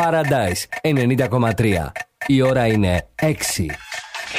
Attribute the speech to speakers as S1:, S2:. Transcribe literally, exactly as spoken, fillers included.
S1: Paradise ενενήντα κόμμα τρία. Η ώρα είναι έξι.